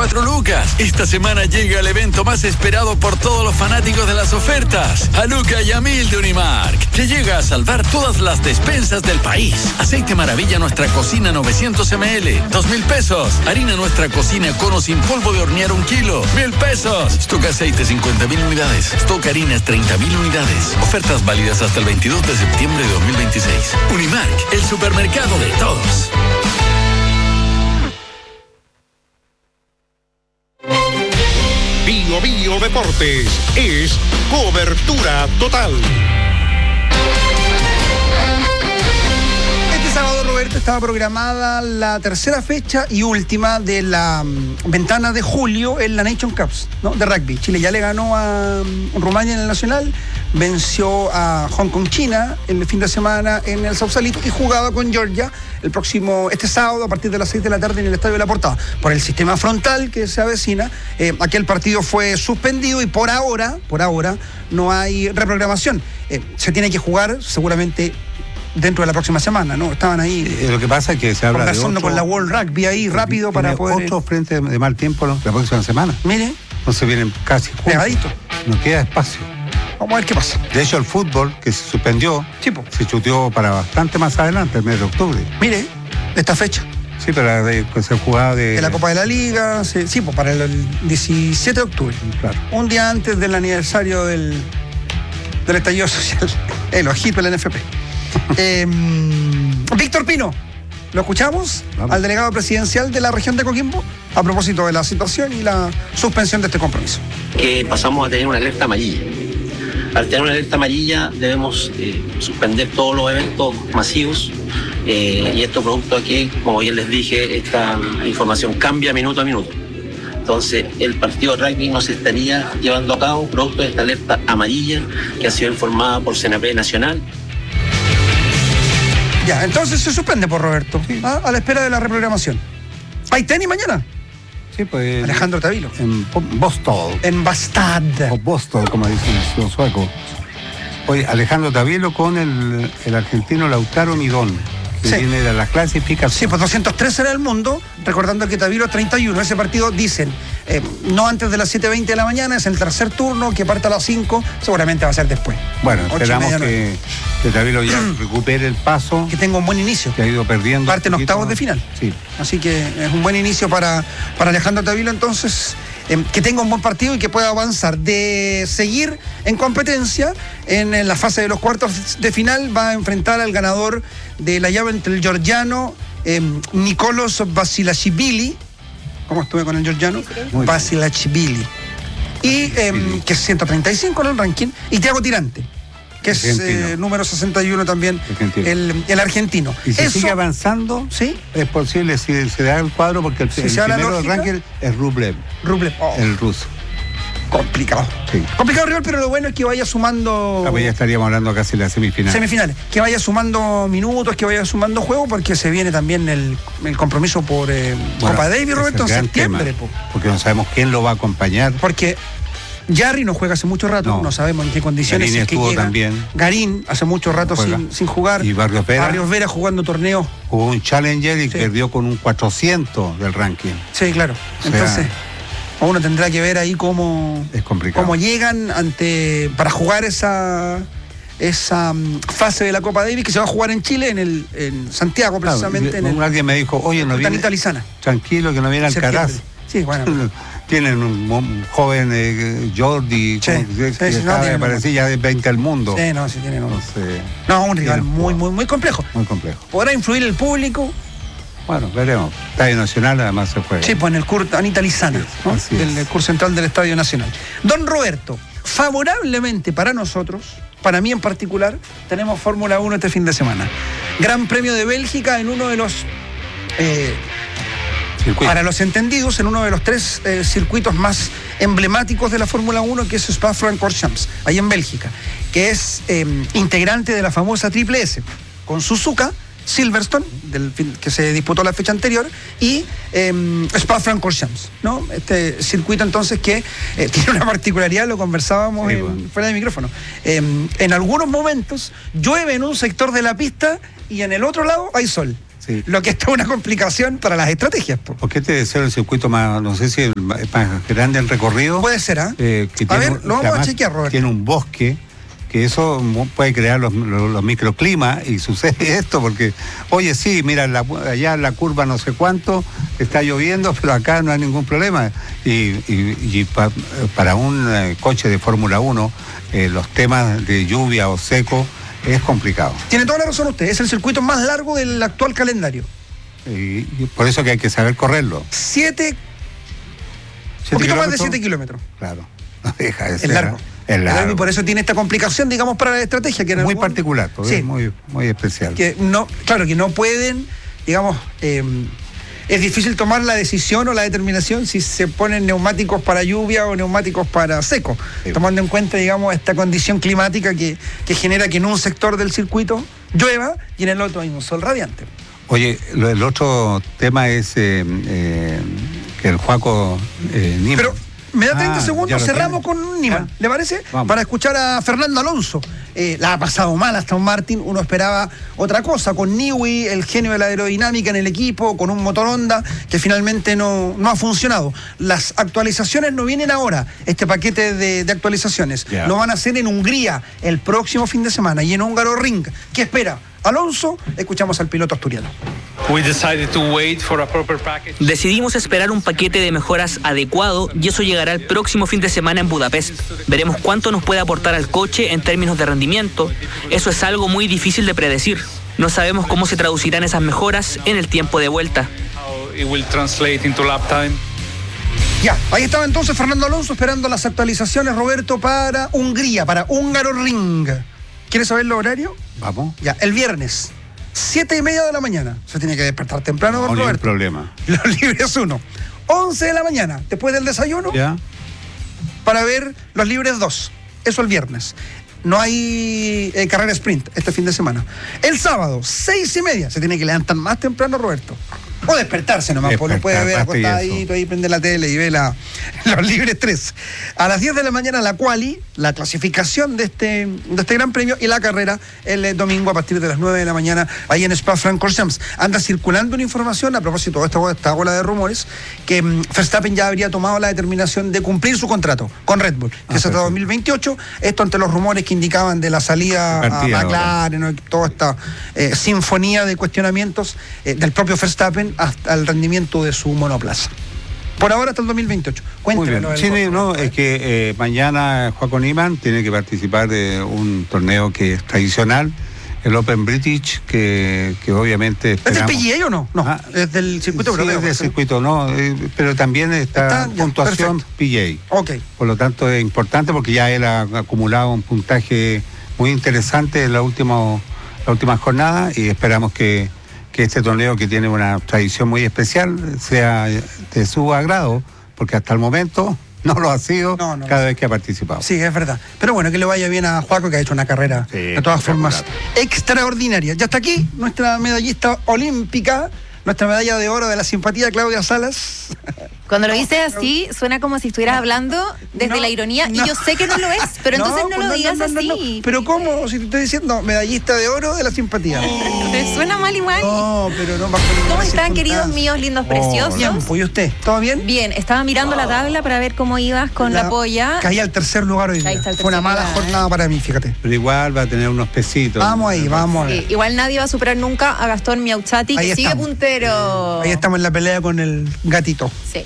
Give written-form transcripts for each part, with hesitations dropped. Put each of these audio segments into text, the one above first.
4 lucas. Esta semana llega el evento más esperado por todos los fanáticos de las ofertas. A Luca y a 1000 de Unimark, que llega a salvar todas las despensas del país. Aceite Maravilla Nuestra Cocina 900 ml, 2,000 pesos. Harina Nuestra Cocina Cono sin polvo de hornear 1 kilo, 1,000 pesos. Stock Aceite 50,000 unidades. Stock Harinas 30,000 unidades. Ofertas válidas hasta el 22 de septiembre de 2026. Unimark, el supermercado de todos. Bio Deportes es cobertura total. Este sábado, Roberto, estaba programada la tercera fecha y última de la ventana de julio en la Nation Cup, ¿no?, de rugby. Chile ya le ganó a Rumania en el Nacional, venció a Hong Kong, China, el fin de semana en el Sausalito y jugaba con Georgia este sábado a partir de las 6 de la tarde en el Estadio de la Portada. Por el sistema frontal que se avecina, aquel partido fue suspendido y por ahora no hay reprogramación. Se tiene que jugar seguramente dentro de la próxima semana, ¿no? Estaban ahí. Lo que pasa es que se habla de otro, con la World Rugby ahí rápido para poder. Otro frente de mal tiempo la próxima semana. Mire. Entonces vienen casi juntos. Pegadito. No queda espacio. Vamos a ver qué pasa. De hecho, el fútbol, que se suspendió, se chuteó para bastante más adelante, el mes de octubre. Mire, de esta fecha. Sí, pero pues se jugaba de la Copa de la Liga, pues para el 17 de octubre. Claro. Un día antes del aniversario del estallido social. El ojito del NFP. Víctor Pino, ¿lo escuchamos? Vamos. Al delegado presidencial de la región de Coquimbo, a propósito de la situación y la suspensión de este compromiso. Que pasamos a tener una alerta amarilla. Al tener una alerta amarilla debemos suspender todos los eventos masivos y esto producto a que, como bien les dije, esta información cambia minuto a minuto. Entonces, el partido de rugby no se estaría llevando a cabo producto de esta alerta amarilla que ha sido informada por CNP Nacional. Ya, entonces se suspende por Roberto, a la espera de la reprogramación. ¿Hay tenis mañana? Sí, pues. Alejandro Tavilo. En Bostad. En Bastad. O Bostad, como dicen los suecos. Oye, Alejandro Tavilo con el argentino Lautaro Midón, que viene de la clasificación. Sí, pues 213 era el mundo, recordando que Tavilo 31. Ese partido dicen, no antes de las 7:20 de la mañana, es el tercer turno, que parte a las 5, seguramente va a ser después. Bueno, esperamos que Tavilo ya recupere el paso. Que tenga un buen inicio. Que ha ido perdiendo. Parte en octavos de final. Sí. Así que es un buen inicio para Alejandro Tavilo, entonces, que tenga un buen partido y que pueda avanzar. De seguir en competencia, en la fase de los cuartos de final, va a enfrentar al ganador de la llave entre el georgiano Nicolos Basilashvili. ¿Cómo estuve con el georgiano? Basilashvili. Y que es 135 en el ranking. Y Thiago Tirante, que es número 61 también, el argentino. Y si sigue avanzando, ¿sí? Es posible si se da el cuadro, porque el primero del ranking es Rublev. El ruso. Complicado. Sí. Complicado rival, pero lo bueno es que vaya sumando. Ya estaríamos hablando casi de las semifinales. Que vaya sumando minutos, que vaya sumando juego, porque se viene también el compromiso por Copa Davis, Roberto, en septiembre. Porque no sabemos quién lo va a acompañar. Porque Jarry no juega hace mucho rato, no sabemos en qué condiciones. Garín estuvo llega. También. Garín hace mucho rato sin jugar. Y Barrios Vera jugando torneo. Jugó un Challenger y perdió con un 400 del ranking. Sí, claro. Entonces, uno tendrá que ver ahí cómo llegan para jugar esa fase de la Copa Davis que se va a jugar en Chile, en Santiago, precisamente. Alguien me dijo, oye, no viene. Italizana. Tranquilo, que no viene Alcaraz. Sí, bueno. Tienen un joven Jordi, me parecía ya de 20 al mundo. Sí, no, sí tienen un rival muy complejo. Muy complejo. ¿Podrá influir el público? Bueno, veremos. Estadio Nacional además se juega. Sí, pues en el CUR Anita Lizana, ¿no? El CUR central del Estadio Nacional. Don Roberto, favorablemente para nosotros, para mí en particular, tenemos Fórmula 1 este fin de semana. Gran Premio de Bélgica en uno de los... para los entendidos, en uno de los 3 circuitos más emblemáticos de la Fórmula 1, que es Spa-Francorchamps, ahí en Bélgica, que es integrante de la famosa Triple S, con Suzuka, Silverstone, que se disputó la fecha anterior, y Spa-Francorchamps, ¿no? Este circuito entonces que tiene una particularidad, lo conversábamos fuera de micrófono. En algunos momentos llueve en un sector de la pista y en el otro lado hay sol. Sí. Lo que está una complicación para las estrategias. ¿Por qué te deseo el circuito más, no sé si el más grande en recorrido? Puede ser, ¿ah? Que A ver, lo vamos a chequear, Roberto. Tiene un bosque, que eso puede crear los microclimas, y sucede esto porque, oye, sí, mira, allá en la curva no sé cuánto, está lloviendo, pero acá no hay ningún problema. Y para un coche de Fórmula 1, los temas de lluvia o seco es complicado. Tiene toda la razón usted, es el circuito más largo del actual calendario. Y por eso que hay que saber correrlo. Poquito más de 7 kilómetros. Claro, no deja de Es ser. largo. Es largo. Y por eso tiene esta complicación, digamos, para la estrategia. Que muy particular, porque es muy especial. Que no pueden, digamos, es difícil tomar la decisión o la determinación si se ponen neumáticos para lluvia o neumáticos para seco, sí, tomando en cuenta, digamos, esta condición climática que genera que en un sector del circuito llueva y en el otro hay un sol radiante. Oye, el otro tema es que el Juaco Nima. Pero me da 30 segundos, cerramos con Nima, ¿le parece? Vamos. Para escuchar a Fernando Alonso. La ha pasado mal hasta un Martin, uno esperaba otra cosa, con Newey, el genio de la aerodinámica en el equipo, con un motor Honda que finalmente no ha funcionado. Las actualizaciones no vienen ahora, este paquete de actualizaciones. Yeah. Lo van a hacer en Hungría el próximo fin de semana y en Hungaroring. ¿Qué espera Alonso? Escuchamos al piloto asturiano. Decidimos esperar un paquete de mejoras adecuado y eso llegará el próximo fin de semana en Budapest. Veremos cuánto nos puede aportar al coche en términos de rendimiento. Eso es algo muy difícil de predecir. No sabemos cómo se traducirán esas mejoras en el tiempo de vuelta. Ya, ahí estaba entonces Fernando Alonso esperando las actualizaciones, Roberto, para Hungría, para Hungaroring. ¿Quieres saber el horario? Vamos. Ya, el viernes, 7:30 de la mañana. Se tiene que despertar temprano, don Roberto. No hay problema. Los libres 1. 11 de la mañana, después del desayuno, ¿ya? Para ver los libres 2. Eso el viernes. No hay carrera sprint este fin de semana. El sábado, 6:30. Se tiene que levantar más temprano, Roberto. O despertarse nomás, porque no puede ver acostadito ahí, prende la tele y ve los libres 3. A las 10 de la mañana la quali, la clasificación de este gran premio, y la carrera el domingo a partir de las 9 de la mañana ahí en Spa-Francorchamps. Anda circulando una información a propósito de esta ola de rumores que Verstappen ya habría tomado la determinación de cumplir su contrato con Red Bull, que es hasta 2028. Esto ante los rumores que indicaban de la salida a McLaren, ¿no? Toda esta sinfonía de cuestionamientos del propio Verstappen hasta el rendimiento de su monoplaza. Por ahora hasta el 2028. Cuéntemelo. Muy bien. Sí, no, es que mañana Juaco Niman tiene que participar de un torneo que es tradicional, el Open British, que obviamente esperamos. ¿Es del PGA o no? No, es del circuito europeo. Sí, es del circuito, no, pero también está puntuación PGA. Ok. Por lo tanto es importante porque ya él ha acumulado un puntaje muy interesante en la última jornada, y esperamos que este torneo, que tiene una tradición muy especial, sea de su agrado, porque hasta el momento no lo ha sido cada vez que ha participado. Sí, es verdad. Pero bueno, que le vaya bien a Juaco, que ha hecho una carrera de todas formas extraordinaria. Ya está aquí nuestra medallista olímpica, nuestra medalla de oro de la simpatía, Claudia Salas. Cuando lo dices así, suena como si estuvieras hablando desde la ironía, y yo sé que no lo es, pero entonces no lo digas así. Pero ¿cómo? Si te estoy diciendo medallista de oro de la simpatía. Te suena mal igual. No, pero no bajo ninguna ¿Cómo están, circunstancia? queridos míos, lindos, preciosos? Bien, pues, ¿y usted? ¿Todo bien? Bien, estaba mirando la tabla para ver cómo ibas con la polla. Caí al tercer lugar hoy día. Fue una mala jornada para mí, fíjate. Pero igual va a tener unos pesitos. Vamos ahí, vamos. Sí, igual nadie va a superar nunca a Gastón Miauchati, que sigue puntero. Ahí estamos en la pelea con el gatito. Sí.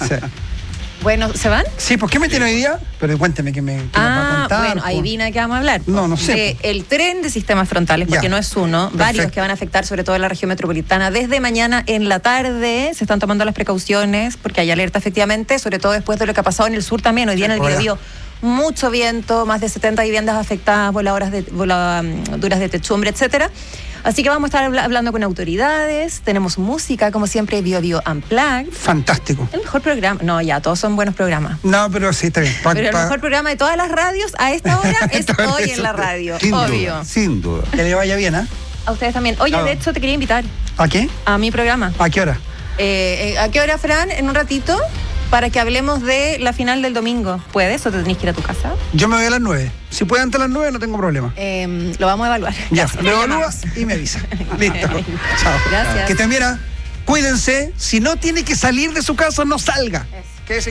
Bueno, ¿se van? Sí, pues ¿qué me tiene hoy día? Pero cuénteme que me va a contar. Bueno, adivina de qué vamos a hablar. No sé. El tren de sistemas frontales, porque no es uno, varios que van a afectar sobre todo en la región metropolitana. Desde mañana en la tarde se están tomando las precauciones, porque hay alerta efectivamente, sobre todo después de lo que ha pasado en el sur también. Hoy día en el Biobío, mucho viento, más de 70 viviendas afectadas, voladuras de techumbre, etcétera. Así que vamos a estar hablando con autoridades, tenemos música, como siempre, Biobío Unplugged. Fantástico. El mejor programa, no, ya, todos son buenos programas. No, pero sí, está bien. Pero el mejor programa de todas las radios a esta hora es hoy en la radio, obvio. Sin duda. Que le vaya bien, ¿eh? A ustedes también. Oye, de hecho, te quería invitar. ¿A qué? A mi programa. ¿A qué hora? ¿A qué hora, Fran? ¿En un ratito? para que hablemos de la final del domingo. ¿Puedes o te tenés que ir a tu casa? Yo me voy a las 9. Si puede antes de las 9 no tengo problema. Lo vamos a evaluar. Ya, lo evalúa y me avisa. Listo. Chao. Gracias. Que te mira, cuídense. Si no tiene que salir de su casa, no salga. Eso.